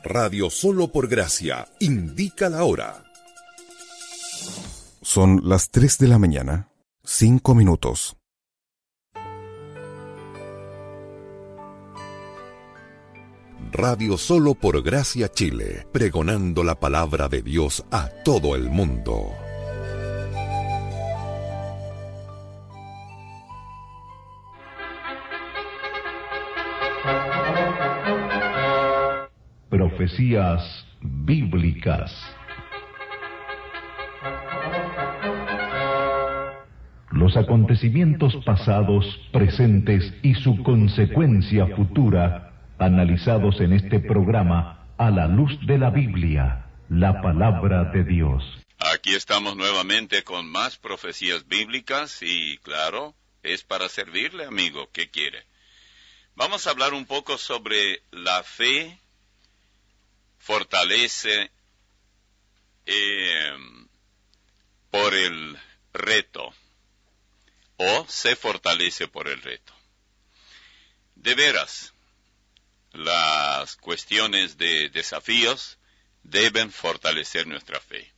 Radio Solo por Gracia indica la hora. Son las 3 de la mañana, 5 minutos. Radio Solo por Gracia Chile, pregonando la palabra de Dios a todo el mundo. Profecías bíblicas. Los acontecimientos pasados, presentes y su consecuencia futura, analizados en este programa a la luz de la Biblia, la palabra de Dios. Aquí estamos nuevamente con más profecías bíblicas y, claro, es para servirle, amigo. ¿Qué quiere? Vamos a hablar un poco sobre la fe fortalece por el reto, o se fortalece por el reto. De veras, las cuestiones de desafíos deben fortalecer nuestra fe.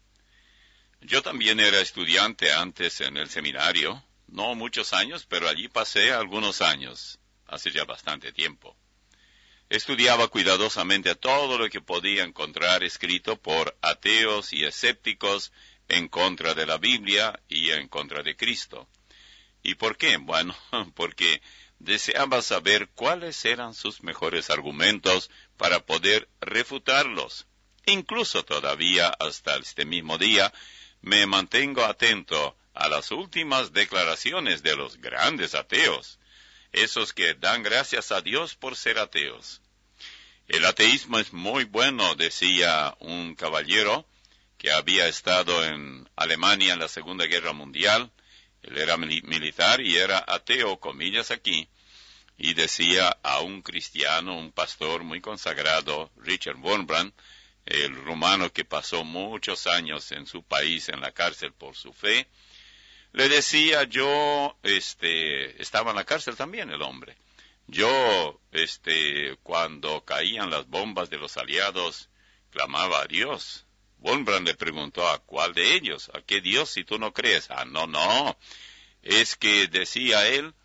Yo también era estudiante antes en el seminario, no muchos años, pero allí pasé algunos años, hace ya bastante tiempo. Estudiaba cuidadosamente todo lo que podía encontrar escrito por ateos y escépticos en contra de la Biblia y en contra de Cristo. ¿Y por qué? Bueno, porque deseaba saber cuáles eran sus mejores argumentos para poder refutarlos. Incluso todavía hasta este mismo día me mantengo atento a las últimas declaraciones de los grandes ateos, esos que dan gracias a Dios por ser ateos. El ateísmo es muy bueno, decía un caballero que había estado en Alemania en la Segunda Guerra Mundial. Él era militar y era ateo, comillas aquí, y decía a un cristiano, un pastor muy consagrado, Richard Wurmbrand, el rumano que pasó muchos años en su país en la cárcel por su fe, le decía, yo estaba en la cárcel también el hombre. Yo, cuando caían las bombas de los aliados, clamaba a Dios. Wurmbrand le preguntó, ¿a cuál de ellos? ¿A qué Dios si tú no crees? No. Es que, decía él,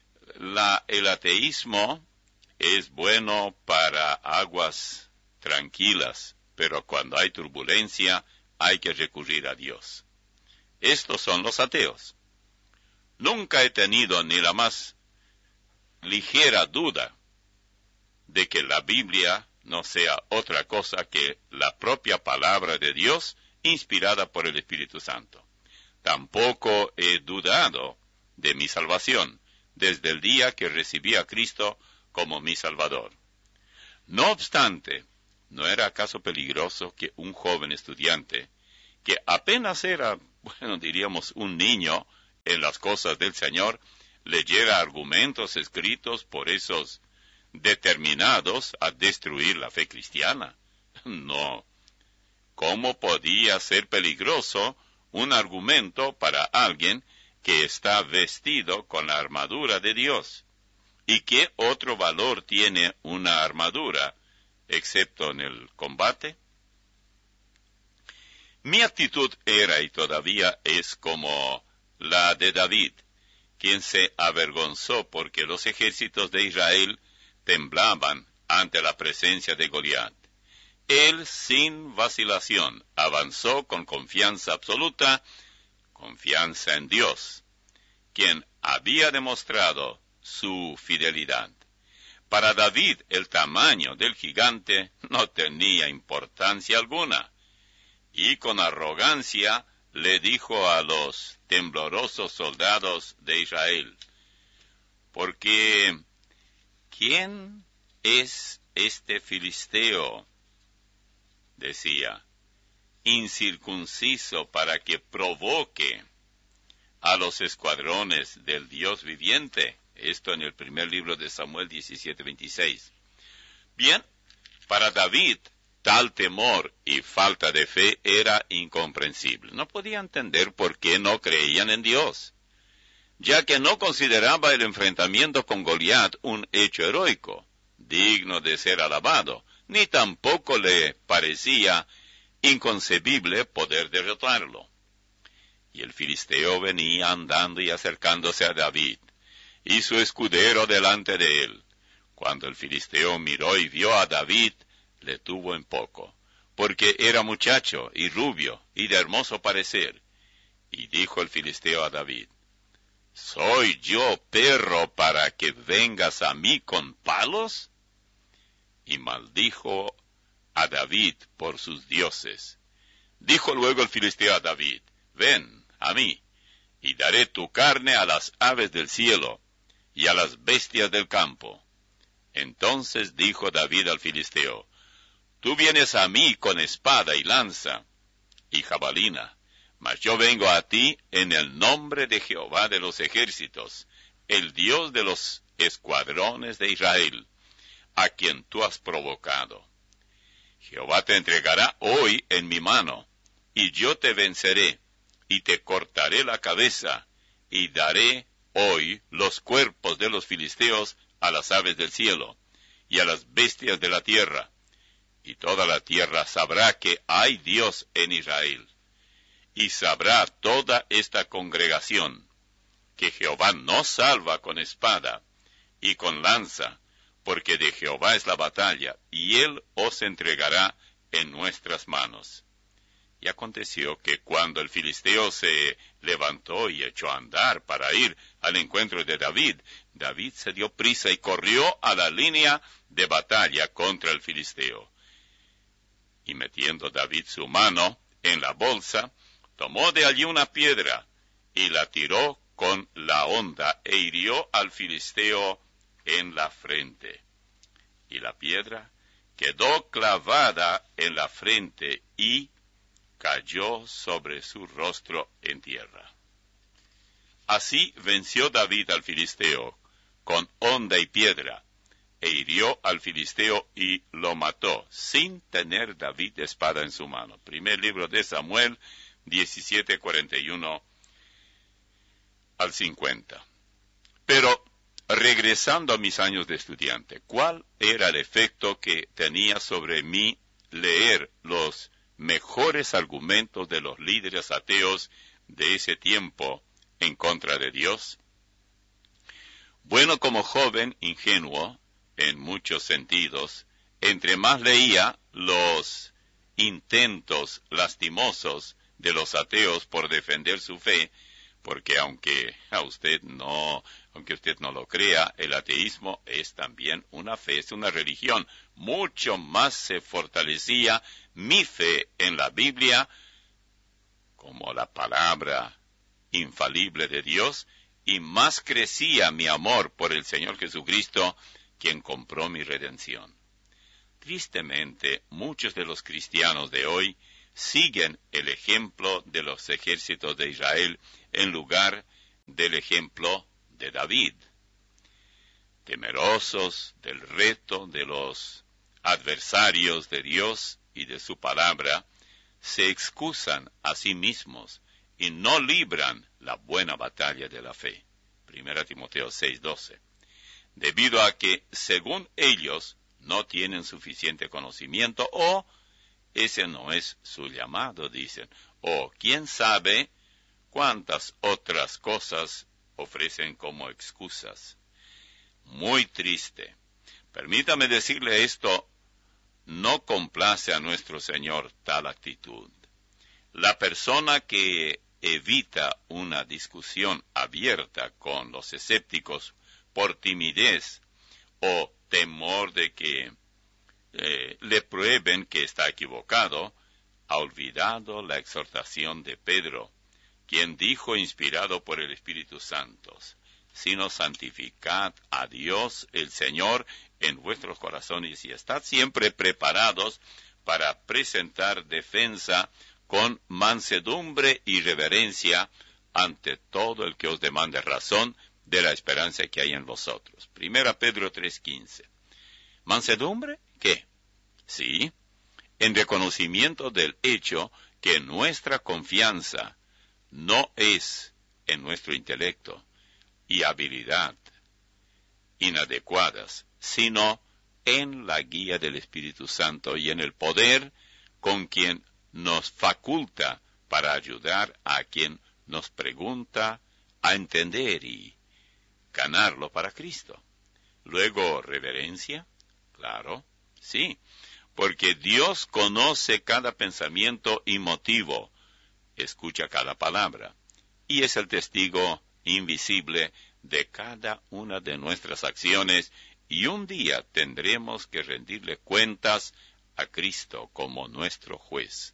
el ateísmo es bueno para aguas tranquilas, pero cuando hay turbulencia hay que recurrir a Dios. Estos son los ateos. Nunca he tenido ni la más ligera duda de que la Biblia no sea otra cosa que la propia palabra de Dios inspirada por el Espíritu Santo. Tampoco he dudado de mi salvación desde el día que recibí a Cristo como mi Salvador. No obstante, ¿no era acaso peligroso que un joven estudiante, que apenas era, diríamos, un niño en las cosas del Señor, leyera argumentos escritos por esos determinados a destruir la fe cristiana? No. ¿Cómo podía ser peligroso un argumento para alguien que está vestido con la armadura de Dios? ¿Y qué otro valor tiene una armadura, excepto en el combate? Mi actitud era y todavía es como la de David, quien se avergonzó porque los ejércitos de Israel temblaban ante la presencia de Goliat. Él, sin vacilación, avanzó con confianza absoluta, confianza en Dios, quien había demostrado su fidelidad. Para David, el tamaño del gigante no tenía importancia alguna, y con arrogancia le dijo a los temblorosos soldados de Israel, porque ¿quién es este filisteo? Decía, incircunciso para que provoque a los escuadrones del Dios viviente. Esto en el primer libro de Samuel 17:26. Bien, para David, tal temor y falta de fe era incomprensible. No podía entender por qué no creían en Dios, ya que no consideraba el enfrentamiento con Goliat un hecho heroico, digno de ser alabado, ni tampoco le parecía inconcebible poder derrotarlo. Y el filisteo venía andando y acercándose a David, y su escudero delante de él. Cuando el filisteo miró y vio a David, le tuvo en poco, porque era muchacho y rubio y de hermoso parecer. Y dijo el filisteo a David: ¿Soy yo perro para que vengas a mí con palos? Y maldijo a David por sus dioses. Dijo luego el filisteo a David: Ven a mí, y daré tu carne a las aves del cielo y a las bestias del campo. Entonces dijo David al filisteo: Tú vienes a mí con espada y lanza y jabalina, mas yo vengo a ti en el nombre de Jehová de los ejércitos, el Dios de los escuadrones de Israel, a quien tú has provocado. Jehová te entregará hoy en mi mano, y yo te venceré, y te cortaré la cabeza, y daré hoy los cuerpos de los filisteos a las aves del cielo, y a las bestias de la tierra, y toda la tierra sabrá que hay Dios en Israel. Y sabrá toda esta congregación que Jehová no salva con espada y con lanza, porque de Jehová es la batalla, y él os entregará en nuestras manos. Y aconteció que cuando el filisteo se levantó y echó a andar para ir al encuentro de David, David se dio prisa y corrió a la línea de batalla contra el filisteo. Y metiendo David su mano en la bolsa, tomó de allí una piedra y la tiró con la honda e hirió al filisteo en la frente. Y la piedra quedó clavada en la frente y cayó sobre su rostro en tierra. Así venció David al filisteo con honda y piedra, e hirió al filisteo y lo mató, sin tener David espada en su mano. Primer libro de Samuel 17:41 al 50. Pero, regresando a mis años de estudiante, ¿cuál era el efecto que tenía sobre mí leer los mejores argumentos de los líderes ateos de ese tiempo en contra de Dios? Bueno, como joven ingenuo, en muchos sentidos, entre más leía los intentos lastimosos de los ateos por defender su fe, porque aunque usted no lo crea, el ateísmo es también una fe, es una religión. Mucho más se fortalecía mi fe en la Biblia como la palabra infalible de Dios, y más crecía mi amor por el Señor Jesucristo, quien compró mi redención. Tristemente, muchos de los cristianos de hoy siguen el ejemplo de los ejércitos de Israel en lugar del ejemplo de David. Temerosos del reto de los adversarios de Dios y de su palabra, se excusan a sí mismos y no libran la buena batalla de la fe. 1 Timoteo 6:12. Debido a que, según ellos, no tienen suficiente conocimiento, o ese no es su llamado, dicen, o quién sabe cuántas otras cosas ofrecen como excusas. Muy triste. Permítame decirle esto, no complace a nuestro Señor tal actitud. La persona que evita una discusión abierta con los escépticos por timidez o temor de que le prueben que está equivocado, ha olvidado la exhortación de Pedro, quien dijo, inspirado por el Espíritu Santo: sino santificad a Dios el Señor en vuestros corazones y estad siempre preparados para presentar defensa con mansedumbre y reverencia ante todo el que os demande razón de la esperanza que hay en vosotros. 1 Pedro 3:15. ¿Mansedumbre? ¿Qué? Sí, en reconocimiento del hecho que nuestra confianza no es en nuestro intelecto y habilidad inadecuadas, sino en la guía del Espíritu Santo y en el poder con quien nos faculta para ayudar a quien nos pregunta a entender y ganarlo para Cristo. Luego, reverencia, claro, sí, porque Dios conoce cada pensamiento y motivo, escucha cada palabra, y es el testigo invisible de cada una de nuestras acciones, y un día tendremos que rendirle cuentas a Cristo como nuestro juez.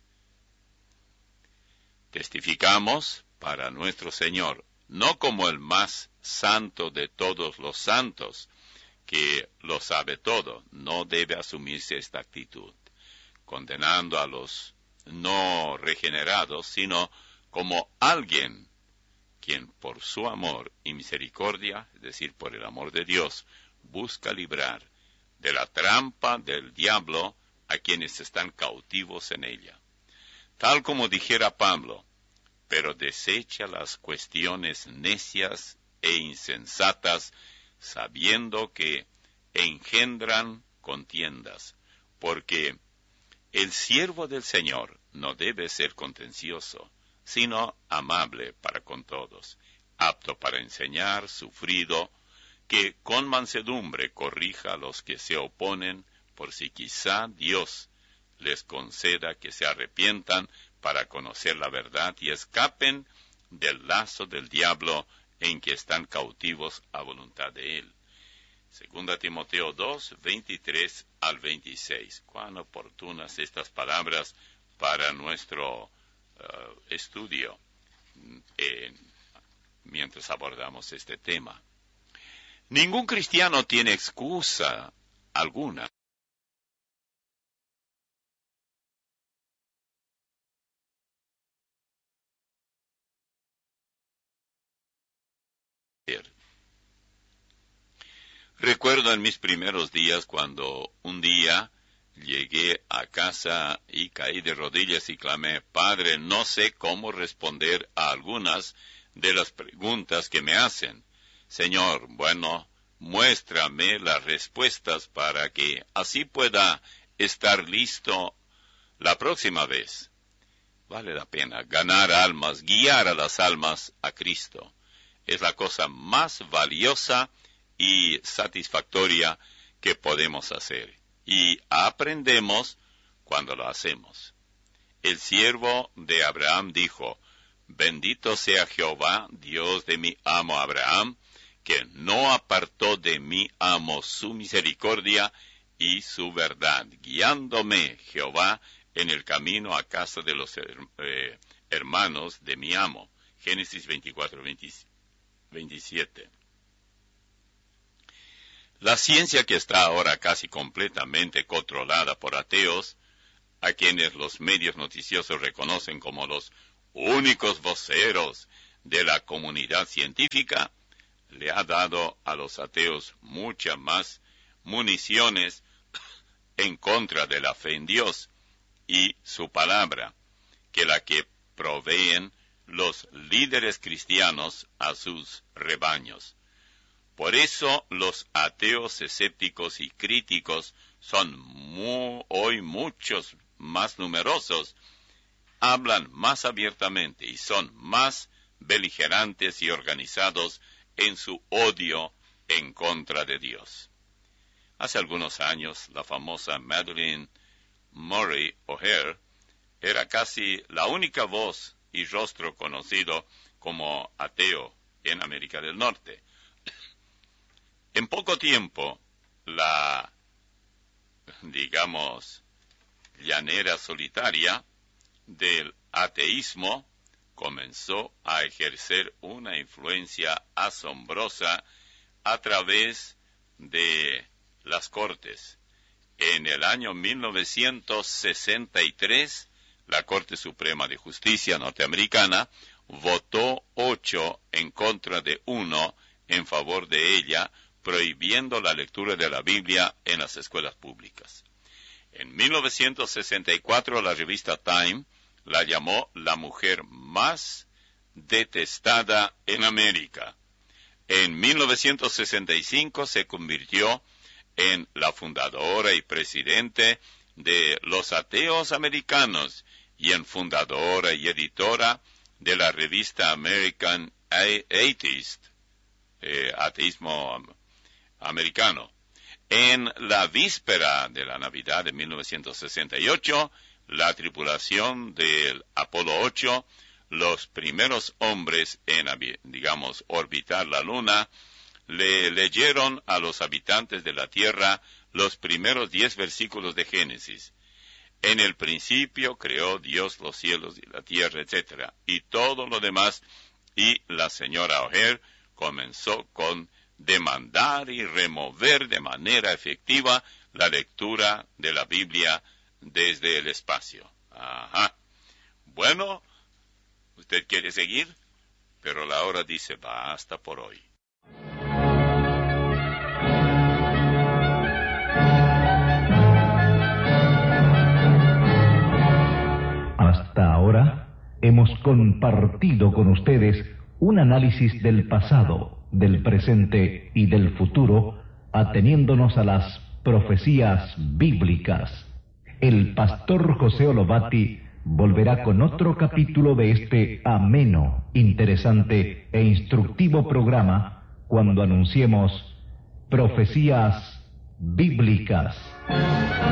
Testificamos para nuestro Señor, no como el más santo de todos los santos, que lo sabe todo. No debe asumirse esta actitud, condenando a los no regenerados, sino como alguien quien por su amor y misericordia, es decir, por el amor de Dios, busca librar de la trampa del diablo a quienes están cautivos en ella. Tal como dijera Pablo, pero desecha las cuestiones necias e insensatas, sabiendo que engendran contiendas, porque el siervo del Señor no debe ser contencioso, sino amable para con todos, apto para enseñar, sufrido, que con mansedumbre corrija a los que se oponen, por si quizá Dios les conceda que se arrepientan para conocer la verdad y escapen del lazo del diablo en que están cautivos a voluntad de él. 2 Timoteo 2, 23 al 26. Cuán oportunas estas palabras para nuestro estudio mientras abordamos este tema. Ningún cristiano tiene excusa alguna Recuerdo en mis primeros días cuando un día llegué a casa y caí de rodillas y clamé, Padre, no sé cómo responder a algunas de las preguntas que me hacen. Señor, bueno, muéstrame las respuestas para que así pueda estar listo la próxima vez. Vale la pena ganar almas, guiar a las almas a Cristo. Es la cosa más valiosa y satisfactoria que podemos hacer. Y aprendemos cuando lo hacemos. El siervo de Abraham dijo, bendito sea Jehová, Dios de mi amo Abraham, que no apartó de mi amo su misericordia y su verdad, guiándome Jehová en el camino a casa de los hermanos de mi amo. Génesis 24, 27. La ciencia, que está ahora casi completamente controlada por ateos, a quienes los medios noticiosos reconocen como los únicos voceros de la comunidad científica, le ha dado a los ateos muchas más municiones en contra de la fe en Dios y su palabra, que la que proveen los líderes cristianos a sus rebaños. Por eso los ateos escépticos y críticos son hoy muchos más numerosos, hablan más abiertamente y son más beligerantes y organizados en su odio en contra de Dios. Hace algunos años, la famosa Madeleine Murray O'Hair era casi la única voz y rostro conocido como ateo en América del Norte. En poco tiempo, la, llanera solitaria del ateísmo comenzó a ejercer una influencia asombrosa a través de las cortes. En el año 1963, la Corte Suprema de Justicia norteamericana votó 8 en contra de 1 en favor de ella, prohibiendo la lectura de la Biblia en las escuelas públicas. En 1964, la revista Time la llamó la mujer más detestada en América. En 1965 se convirtió en la fundadora y presidente de los ateos americanos y en fundadora y editora de la revista American Atheist, ateísmo americano. En la víspera de la Navidad de 1968, la tripulación del Apolo 8, los primeros hombres en, orbitar la Luna, le leyeron a los habitantes de la Tierra los primeros 10 versículos de Génesis. En el principio creó Dios los cielos y la tierra, etc. Y todo lo demás. Y la señora O'Hare comenzó con demandar y remover de manera efectiva la lectura de la Biblia desde el espacio. Ajá. Bueno, usted quiere seguir, pero la hora dice basta por hoy. Hasta ahora hemos compartido con ustedes un análisis del pasado, del presente y del futuro, ateniéndonos a las profecías bíblicas. El pastor José Olobati volverá con otro capítulo de este ameno, interesante e instructivo programa cuando anunciemos Profecías Bíblicas.